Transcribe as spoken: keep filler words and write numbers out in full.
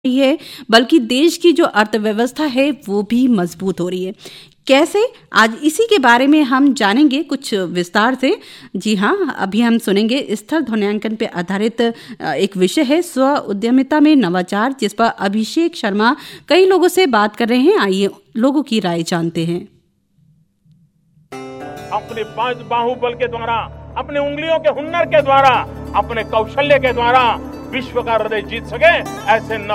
रही है, बल्कि देश की जो अर्थव्यवस्था है वो भी मजबूत हो रही है। कैसे? आज इसी के बारे में हम जानेंगे कुछ विस्तार से। जी हाँ, अभी हम सुनेंगे स्थल ध्वन्यांकन पे आधारित एक विषय है स्व उद्यमिता में नवाचार, जिस पर अभिषेक शर्मा कई लोगों से बात कर रहे हैं। आइए लोगों की राय जानते हैं। अपने पांच बाहुबल के द्वारा, अपने उंगलियों के हुनर के द्वारा, अपने कौशल्य के द्वारा विश्व का हृदय जीत सके, ऐसे